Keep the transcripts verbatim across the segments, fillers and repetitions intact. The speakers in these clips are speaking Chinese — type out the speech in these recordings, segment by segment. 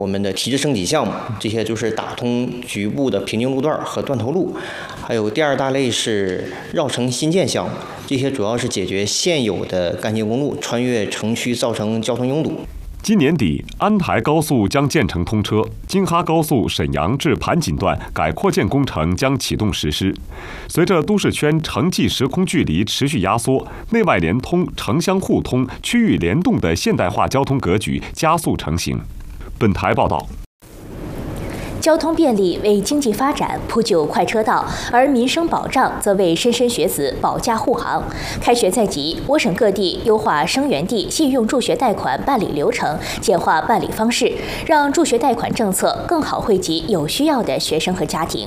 我们的提质升级项目，这些就是打通局部的瓶颈路段和断头路。还有第二大类是绕城新建项目，这些主要是解决现有的干线公路穿越城区造成交通拥堵。 今年底，安台高速将建成通车，京哈高速沈阳至盘锦段改扩建工程将启动实施。随着都市圈城际时空距离持续压缩，内外联通、城乡互通、区域联动的现代化交通格局加速成型。本台报道。 交通便利为经济发展铺就快车道，而民生保障则为莘莘学子保驾护航。开学在即，我省各地优化生源地信用助学贷款办理流程，简化办理方式，让助学贷款政策更好惠及有需要的学生和家庭。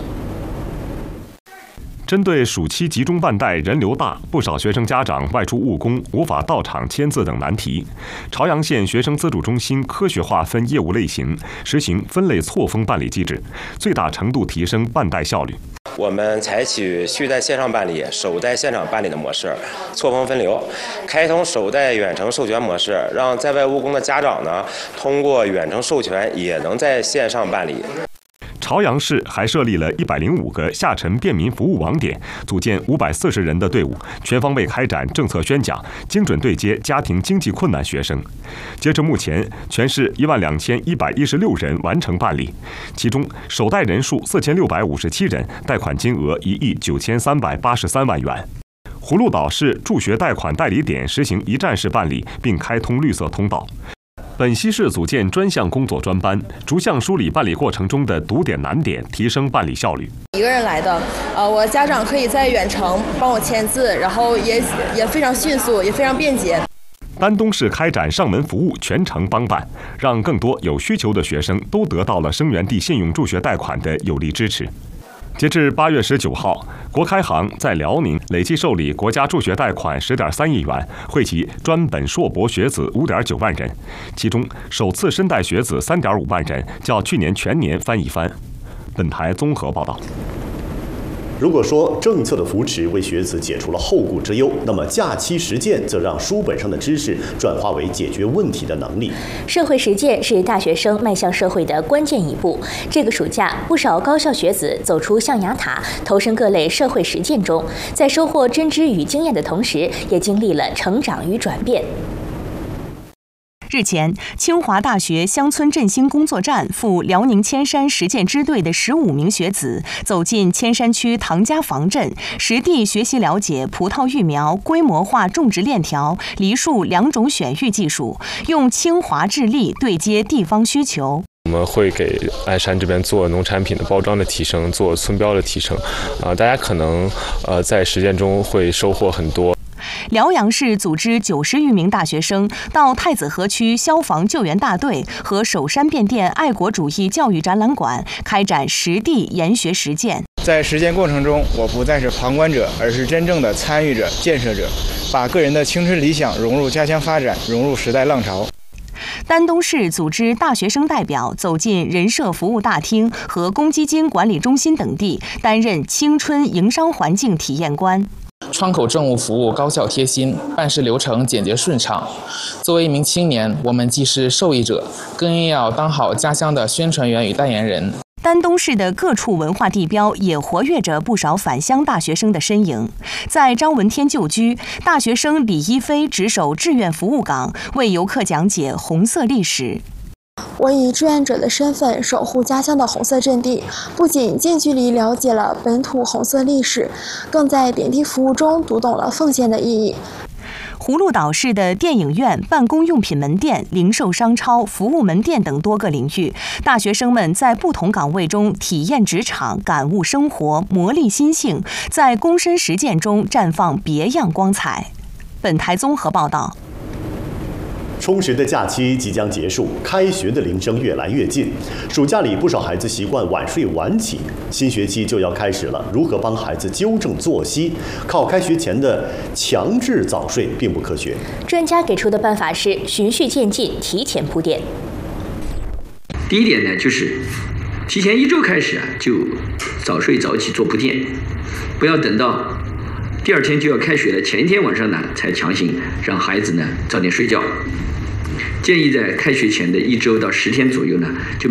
针对暑期集中办贷人流大，不少学生家长外出务工无法到场签字等难题，朝阳县学生资助中心科学划分业务类型，实行分类错峰办理机制，最大程度提升办贷效率。 我们采取续贷线上办理、首贷现场办理的模式，错峰分流，开通首贷远程授权模式，让在外务工的家长呢，通过远程授权也能在线上办理。 朝阳市还设立了一百零五个下沉便民服务网点，组建五百四十人的队伍，全方位开展政策宣讲，精准对接家庭经济困难学生。截至目前，全市一万两千一百一十六人完成办理，其中首贷人数四千六百五十七人，贷款金额一亿九千三百八十三万元。葫芦岛市助学贷款代理点实行一站式办理，并开通绿色通道。本溪市组建专项工作专班，逐项梳理办理过程中的堵点难点，提升办理效率。 一个人来的，呃，我家长可以在远程帮我签字，然后也也非常迅速，也非常便捷。 丹东市开展上门服务全程帮办，让更多有需求的学生都得到了生源地信用助学贷款的有力支持。截至八月十九号，国开行在辽宁累计受理国家助学贷款十点三亿元，惠及专本硕博学子五点九万人，其中首次申贷学子三点五万人，较去年全年翻一番。本台综合报道。 如果说政策的扶持为学子解除了后顾之忧，那么假期实践则让书本上的知识转化为解决问题的能力。 社会实践是大学生迈向社会的关键一步。这个暑假，不少高校学子走出象牙塔，投身各类社会实践中，在收获真知与经验的同时，也经历了成长与转变。 日前，清华大学乡村振兴工作站赴辽宁千山实践支队的十五名学子走进千山区唐家房镇，实地学习了解葡萄育苗规模化种植链条、梨树两种选育技术，用清华智力对接地方需求。 我们会给鞍山这边做农产品的包装的提升，做村标的提升，啊、呃，大家可能呃在实践中会收获很多。 辽阳市组织九十余名大学生到太子河区消防救援大队和首山变电爱国主义教育展览馆开展实地研学实践。 在实践过程中，我不再是旁观者，而是真正的参与者、建设者，把个人的青春理想融入家乡发展，融入时代浪潮。 丹东市组织大学生代表走进人社服务大厅和公积金管理中心等地，担任青春营商环境体验官。 窗口政务服务高效贴心，办事流程简洁顺畅。作为一名青年，我们既是受益者，更应要当好家乡的宣传员与代言人。 丹东市的各处文化地标也活跃着不少返乡大学生的身影。在张闻天旧居，大学生李一飞值守志愿服务岗，为游客讲解红色历史。 我以志愿者的身份守护家乡的红色阵地，不仅近距离了解了本土红色历史，更在点滴服务中读懂了奉献的意义。 葫芦岛市的电影院、办公用品门店、零售商超、服务门店等多个领域，大学生们在不同岗位中体验职场、感悟生活、磨砺心性，在躬身实践中绽放别样光彩。本台综合报道。 充实的假期即将结束，开学的铃声越来越近。暑假里，不少孩子习惯晚睡晚起，新学期就要开始了。如何帮孩子纠正作息？靠开学前的强制早睡并不科学。 专家给出的办法是循序渐进，提前铺垫。 第一点呢，就是提前一周开始啊，就早睡早起做铺垫，不要等到第二天就要开学了，前一天晚上呢才强行让孩子呢早点睡觉。建议在开学前的一周到十天左右呢，就